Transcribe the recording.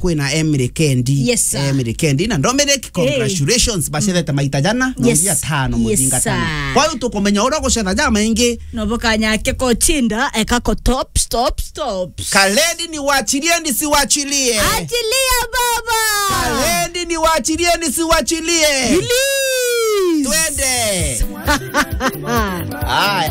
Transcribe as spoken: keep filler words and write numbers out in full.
kwina Emily Kendi. Yes, sir. Emily Kendi na Dominic, congratulations. Hey. Bashete mm. maita jana yes. ya tano yes, mujinga tano. Kwa hiyo tukomenya ora gucera jama ingi. Noboka nyake ko chinda ekako top stop stop. Kaledi ni wachilie ni si wachilie. Achilia baba. Kaledi ni wachilie ni si wachilie. Release. Twende. Ai.